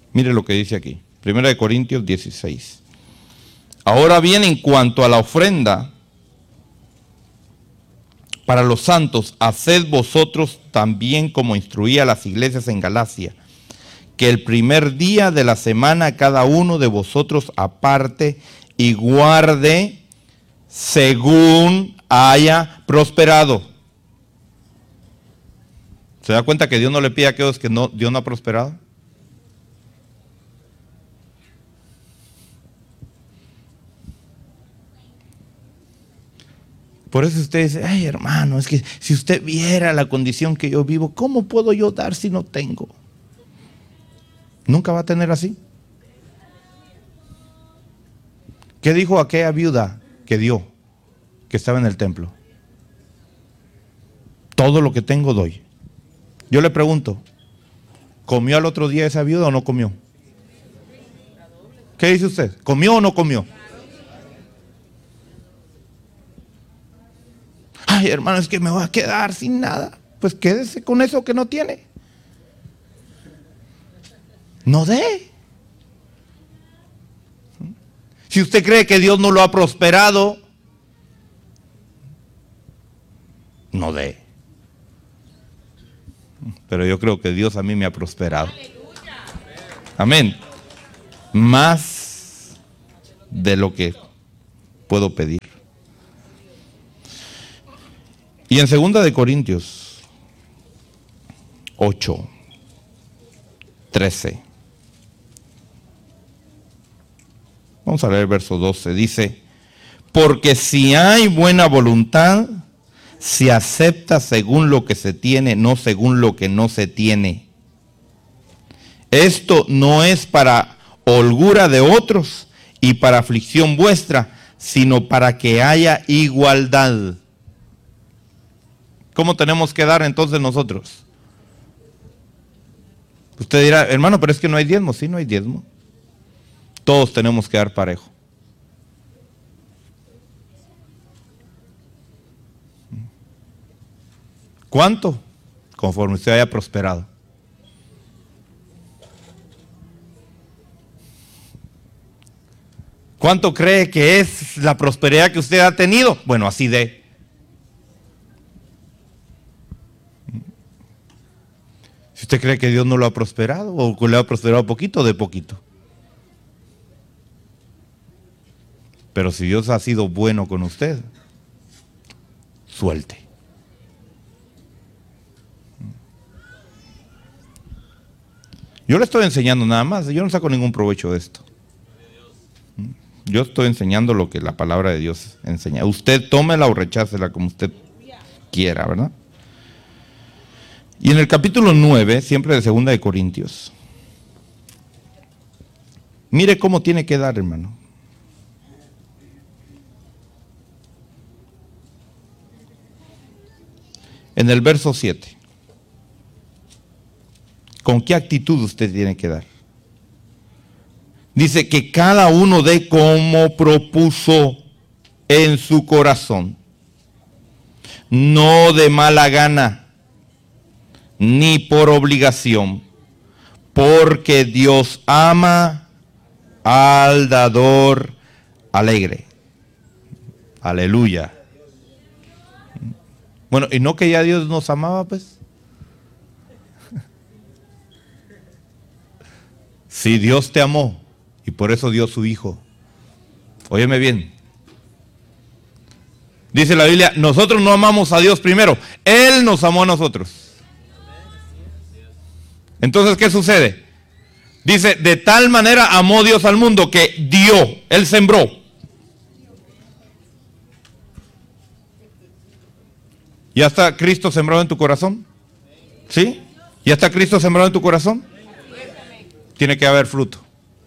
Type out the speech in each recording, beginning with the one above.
Mire lo que dice aquí. 1 Corintios 16. Ahora bien, en cuanto a la ofrenda para los santos, haced vosotros también como instruí a las iglesias en Galacia, que el primer día de la semana cada uno de vosotros aparte y guarde según haya prosperado. ¿Se da cuenta que Dios no le pide a aquellos que Dios no ha prosperado? Por eso usted dice, ay hermano, es que si usted viera la condición que yo vivo, ¿cómo puedo yo dar si no tengo? Nunca va a tener así. ¿Qué dijo aquella viuda que dio, que estaba en el templo? Todo lo que tengo doy. Yo le pregunto, ¿comió al otro día esa viuda o no comió? ¿Qué dice usted? ¿Comió o no comió? Ay, hermano, es que me voy a quedar sin nada. Pues quédese con eso que no tiene. No dé. Si usted cree que Dios no lo ha prosperado, no dé. Pero yo creo que Dios a mí me ha prosperado. Amén. Más de lo que puedo pedir. Y en 2 Corintios 8:13. Vamos a leer el verso 12. Dice, porque si hay buena voluntad, se acepta según lo que se tiene, no según lo que no se tiene. Esto no es para holgura de otros y para aflicción vuestra, sino para que haya igualdad. ¿Cómo tenemos que dar entonces nosotros? Usted dirá, hermano, pero es que no hay diezmo. Sí, no hay diezmo. Todos tenemos que dar parejo. ¿Cuánto? Conforme usted haya prosperado. ¿Cuánto cree que es la prosperidad que usted ha tenido? Bueno, así de. Si usted cree que Dios no lo ha prosperado o que le ha prosperado poquito, de poquito. Pero si Dios ha sido bueno con usted, suelte. Yo le estoy enseñando nada más, yo no saco ningún provecho de esto. Yo estoy enseñando lo que la palabra de Dios enseña. Usted tómela o rechácela como usted quiera, ¿verdad? Y en el capítulo 9, siempre de 2 Corintios, mire cómo tiene que dar, hermano. En el verso 7. ¿Con qué actitud usted tiene que dar? Dice que cada uno dé como propuso en su corazón, no de mala gana, ni por obligación, porque Dios ama al dador alegre. Aleluya. Bueno, ¿y no que ya Dios nos amaba, pues? Si Dios te amó y por eso dio su Hijo. Óyeme bien. Dice la Biblia, nosotros no amamos a Dios primero, Él nos amó a nosotros. Entonces, ¿qué sucede? Dice, de tal manera amó Dios al mundo que dio, Él sembró. ¿Ya está Cristo sembrado en tu corazón? ¿Sí? ¿Ya está Cristo sembrado en tu corazón? Tiene que haber fruto.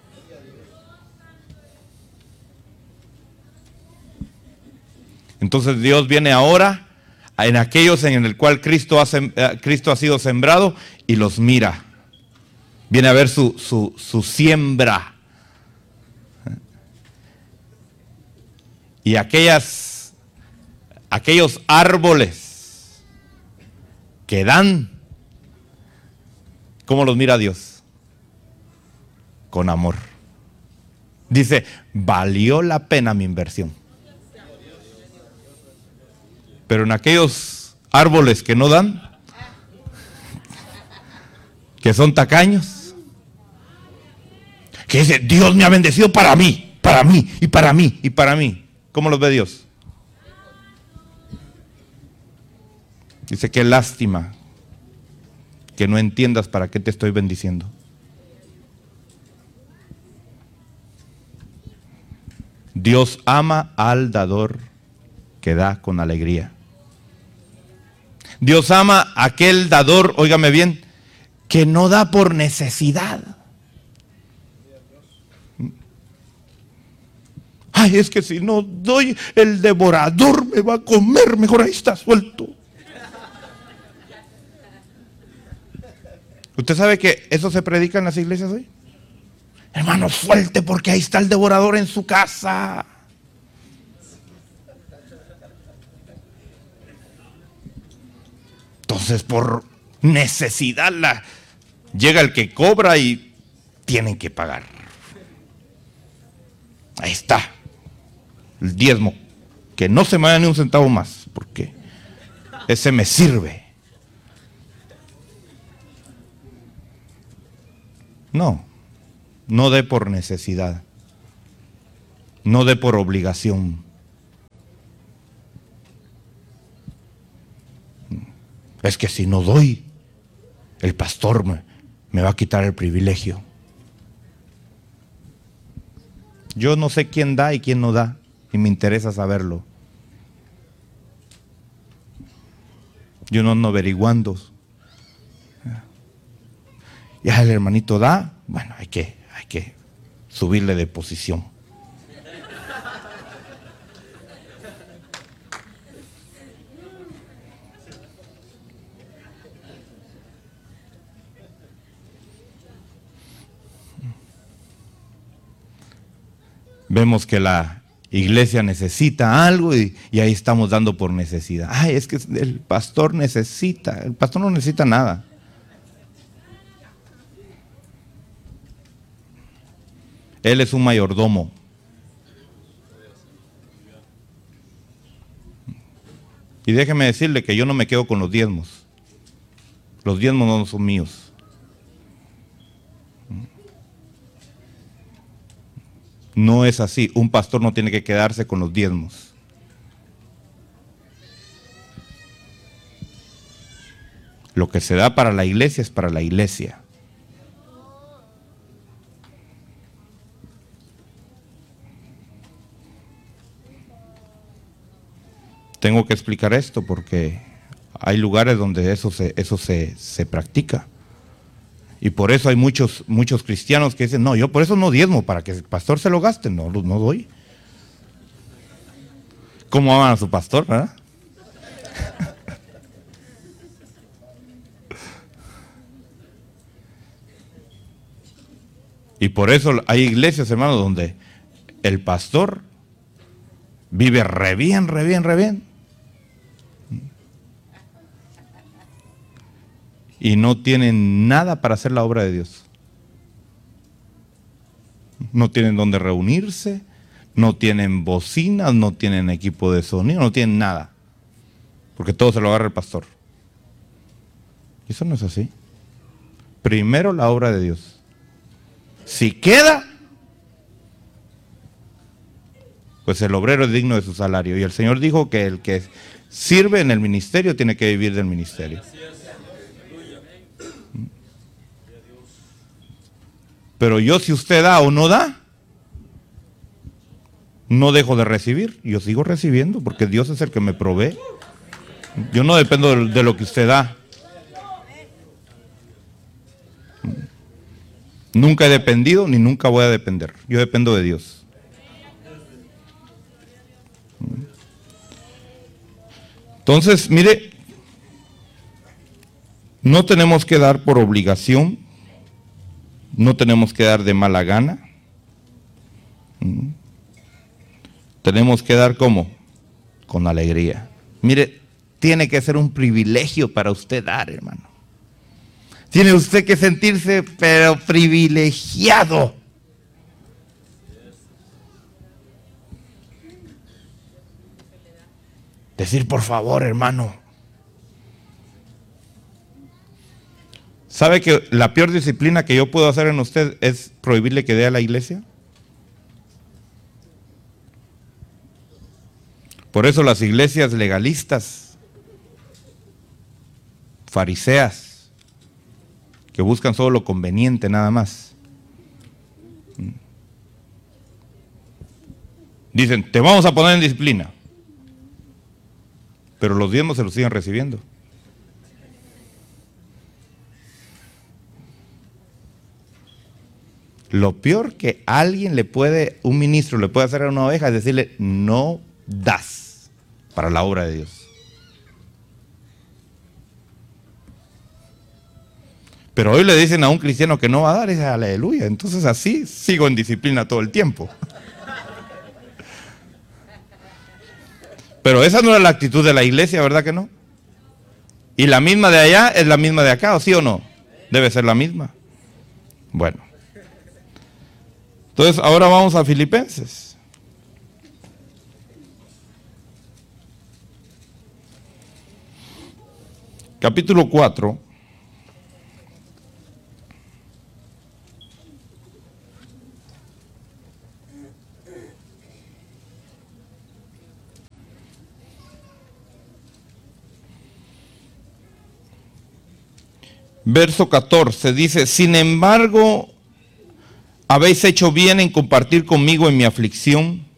Entonces Dios viene ahora en aquellos en el cual Cristo ha sido sembrado y los mira. Viene a ver su siembra. Y aquellos árboles que dan, ¿cómo los mira Dios? con amor. Dice, valió la pena mi inversión. Pero en aquellos árboles que no dan, que son tacaños, que dice, Dios me ha bendecido para mí, para mí, y para mí, y para mí. ¿Cómo los ve Dios? Dice, qué lástima que no entiendas para qué te estoy bendiciendo. Dios ama al dador que da con alegría. Dios ama a aquel dador, óigame bien, que no da por necesidad. Ay, es que si no doy, el devorador me va a comer, mejor ahí está suelto. ¿Usted sabe que eso se predica en las iglesias hoy? Hermano, suelte porque ahí está el devorador en su casa. Entonces, por necesidad llega el que cobra y tienen que pagar. Ahí está, el diezmo, que no se me vaya ni un centavo más, porque ese me sirve. No dé por necesidad, no dé por obligación. Es que si no doy, el pastor me va a quitar el privilegio. Yo no sé quién da y quién no da, y me interesa saberlo. Yo no ando averiguando. Ya el hermanito da, bueno, hay que subirle de posición. Vemos que la iglesia necesita algo y ahí estamos dando por necesidad. Ay, es que el pastor necesita. El pastor no necesita nada. Él es un mayordomo. Y déjeme decirle que yo no me quedo con los diezmos. Los diezmos no son míos. No es así. Un pastor no tiene que quedarse con los diezmos. Lo que se da para la iglesia es para la iglesia. Tengo que explicar esto porque hay lugares donde eso se practica. Y por eso hay muchos cristianos que dicen, no, yo por eso no diezmo, para que el pastor se lo gaste. No doy. ¿Cómo aman a su pastor, verdad? Y por eso hay iglesias, hermanos, donde el pastor vive re bien. Y no tienen nada para hacer la obra de Dios. No tienen donde reunirse, no tienen bocinas, no tienen equipo de sonido, no tienen nada. Porque todo se lo agarra el pastor. Y eso no es así. Primero la obra de Dios. Si queda, pues el obrero es digno de su salario. Y el Señor dijo que el que sirve en el ministerio tiene que vivir del ministerio. Pero yo, si usted da o no da, no dejo de recibir. Yo sigo recibiendo porque Dios es el que me provee. Yo no dependo de lo que usted da. Nunca he dependido ni nunca voy a depender. Yo dependo de Dios. Entonces, mire, no tenemos que dar por obligación. No tenemos que dar de mala gana. Tenemos que dar ¿cómo? Con alegría. Mire, tiene que ser un privilegio para usted dar, hermano. Tiene usted que sentirse pero privilegiado Decir, por favor, hermano. ¿Sabe que la peor disciplina que yo puedo hacer en usted es prohibirle que dé a la iglesia? Por eso las iglesias legalistas, fariseas, que buscan solo lo conveniente nada más, dicen, te vamos a poner en disciplina, pero los diezmos se los siguen recibiendo. Lo peor que un ministro le puede hacer a una oveja es decirle, no das para la obra de Dios. Pero hoy le dicen a un cristiano que no va a dar, es aleluya. Entonces así sigo en disciplina todo el tiempo. Pero esa no es la actitud de la iglesia, ¿verdad que no? Y la misma de allá es la misma de acá, ¿o sí o no? Debe ser la misma. Bueno. Entonces ahora vamos a Filipenses. Capítulo 4. Verso 14 dice, sin embargo, habéis hecho bien en compartir conmigo en mi aflicción,